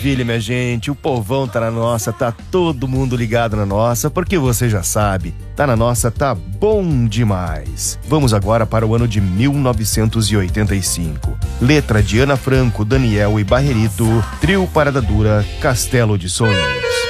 maravilha, minha gente. O povão tá na nossa, tá todo mundo ligado na nossa, porque você já sabe, tá na nossa, tá bom demais. Vamos agora para o ano de 1985. Letra de Ana Franco, Daniel e Barrerito, Trio Parada Dura, Castelo de Sonhos.